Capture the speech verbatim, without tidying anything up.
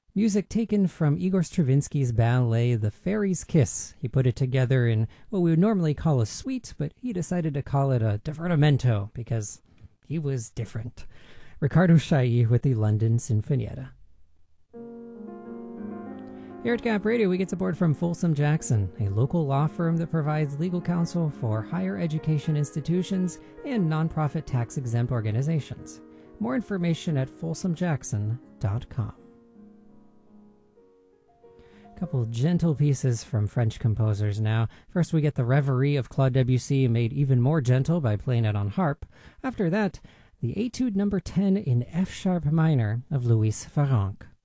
Music taken from Igor Stravinsky's ballet The Fairy's Kiss. He put it together in what we would normally call a suite, but he decided to call it a divertimento because he was different. Riccardo Chailly with the London Sinfonietta. Here at Gap Radio, we get support from Folsom Jackson, a local law firm that provides legal counsel for higher education institutions and nonprofit tax-exempt organizations. More information at folsom jackson dot com. A couple gentle pieces from French composers now. First, we get the Reverie of Claude Debussy, made even more gentle by playing it on harp. After that, the Etude number ten in F-sharp minor of Louis Farrenc.